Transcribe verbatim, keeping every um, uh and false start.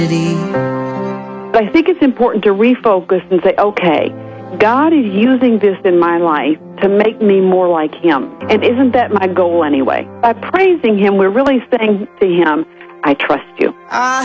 But I think it's important to refocus and say, okay, God is using this in my life to make me more like Him. And isn't that my goal anyway? By praising Him, we're really saying to Him, I trust you. I